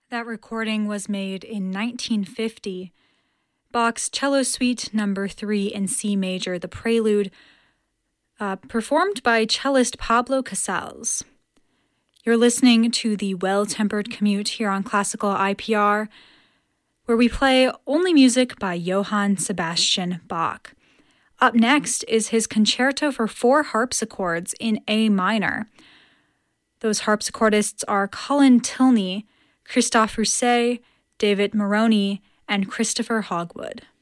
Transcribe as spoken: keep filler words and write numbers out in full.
That recording was made in nineteen fifty. Bach's Cello Suite Number three in C major, the Prelude, uh, performed by cellist Pablo Casals. You're listening to the Well-Tempered Commute here on Classical I P R, where we play only music by Johann Sebastian Bach. Up next is his Concerto for Four Harpsichords in A minor. Those harpsichordists are Colin Tilney, Christophe Rousset, David Moroni, and Christopher Hogwood.